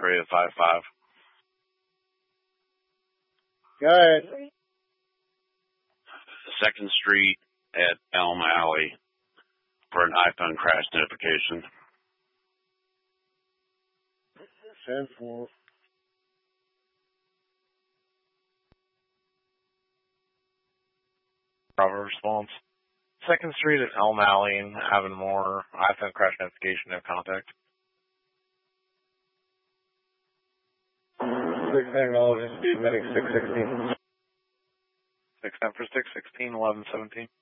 Korea 55. Go ahead. 2nd Street at Elm Alley for an iPhone crash notification. 10-4. Bravo response. 2nd Street at Elm Alley in Avonmore. iPhone crash notification, no contact. 610 medic 616. 610 for 616, 1117.